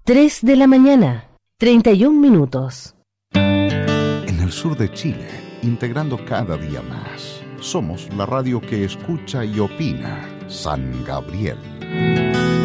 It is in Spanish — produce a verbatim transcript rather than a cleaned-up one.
tres de la mañana, treinta y un minutos. En el sur de Chile, integrando cada día más, somos la radio que escucha y opina. San Gabriel.